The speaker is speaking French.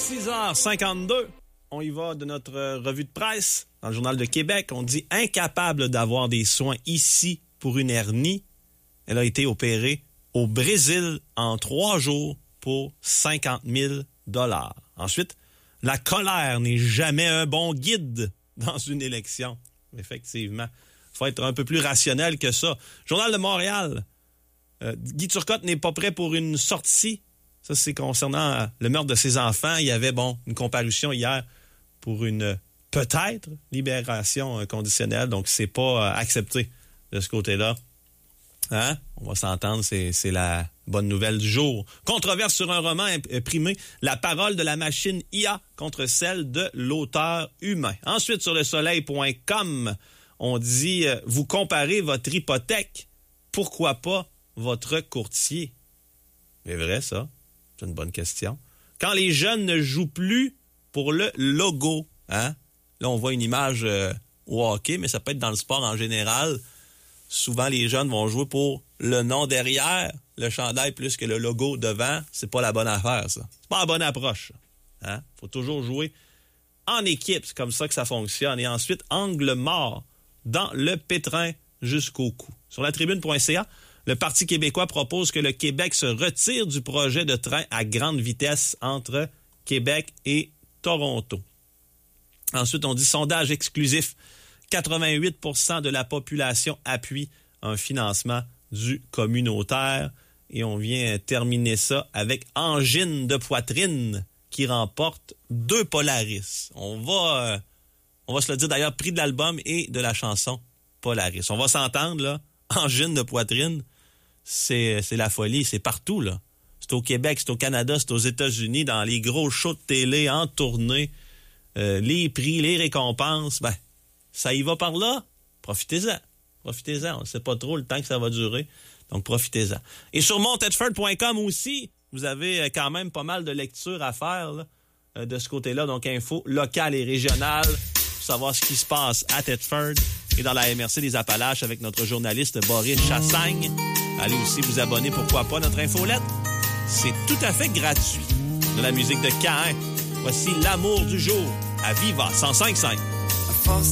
6h52, on y va de notre revue de presse. Dans le Journal de Québec, on dit incapable d'avoir des soins ici pour une hernie. Elle a été opérée au Brésil en 3 jours pour 50 000 $. Ensuite, la colère n'est jamais un bon guide dans une élection. Effectivement, il faut être un peu plus rationnel que ça. Journal de Montréal, Guy Turcotte n'est pas prêt pour une sortie. Ça, c'est concernant le meurtre de ses enfants. Il y avait, une comparution hier pour une peut-être libération conditionnelle. Donc, c'est pas accepté de ce côté-là. Hein? On va s'entendre, c'est la bonne nouvelle du jour. Controverse sur un roman imprimé, la parole de la machine IA contre celle de l'auteur humain. Ensuite, sur lesoleil.com, on dit, vous comparez votre hypothèque, pourquoi pas votre courtier? C'est vrai, ça? C'est une bonne question. Quand les jeunes ne jouent plus pour le logo, hein? Là, on voit une image au hockey, mais ça peut être dans le sport en général. Souvent, les jeunes vont jouer pour le nom derrière, le chandail plus que le logo devant. C'est pas la bonne affaire, ça. C'est pas la bonne approche. Hein? Faut toujours jouer en équipe. C'est comme ça que ça fonctionne. Et ensuite, angle mort dans le pétrin jusqu'au cou. Sur la tribune.ca, le Parti québécois propose que le Québec se retire du projet de train à grande vitesse entre Québec et Toronto. Ensuite, on dit sondage exclusif. 88% de la population appuie un financement du communautaire. Et on vient terminer ça avec Angine de poitrine qui remporte 2 Polaris. On va se le dire d'ailleurs, prix de l'album et de la chanson Polaris. On va s'entendre, là. Angine de poitrine, c'est la folie. C'est partout, là. C'est au Québec, c'est au Canada, c'est aux États-Unis, dans les gros shows de télé, en tournée. Les prix, les récompenses, ça y va par là. Profitez-en. On ne sait pas trop le temps que ça va durer. Donc, profitez-en. Et sur montedford.com aussi, vous avez quand même pas mal de lectures à faire là, de ce côté-là. Donc, infos locales et régionales pour savoir ce qui se passe à Thetford et dans la MRC des Appalaches avec notre journaliste Boris Chassagne. Allez aussi vous abonner, pourquoi pas, notre infolette. C'est tout à fait gratuit. De la musique de Caen. Voici l'amour du jour à Viva 105.5.